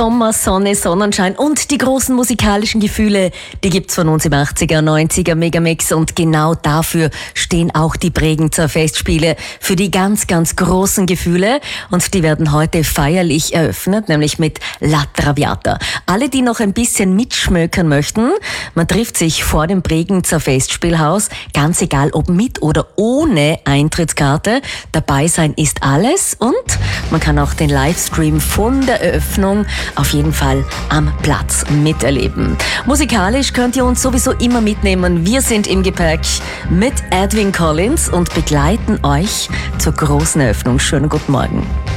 Sommer, Sonne, Sonnenschein und die großen musikalischen Gefühle, die gibt's von uns im 80er, 90er Megamix und genau dafür stehen auch die Bregenzer Festspiele, für die ganz, ganz großen Gefühle und die werden heute feierlich eröffnet, nämlich mit La Traviata. Alle, die noch ein bisschen mitschmökern möchten, man trifft sich vor dem Bregenzer Festspielhaus, ganz egal ob mit oder ohne Eintrittskarte, dabei sein ist alles und man kann auch den Livestream von der Eröffnung auf jeden Fall am Platz miterleben. Musikalisch könnt ihr uns sowieso immer mitnehmen. Wir sind im Gepäck mit Edwyn Collins und begleiten euch zur großen Eröffnung. Schönen guten Morgen.